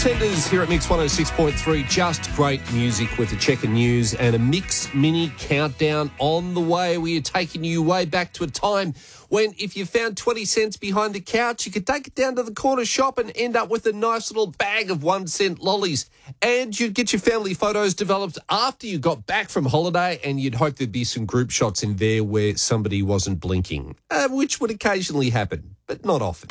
Pretenders here at Mix 106.3. Just great music with a check of news and a Mix Mini countdown on the way. We are taking you way back to a time when if you found 20 cents behind the couch, you could take it down to the corner shop and end up with a nice little bag of 1 cent lollies. And you'd get your family photos developed after you got back from holiday, and you'd hope there'd be some group shots in there where somebody wasn't blinking, which would occasionally happen, but not often.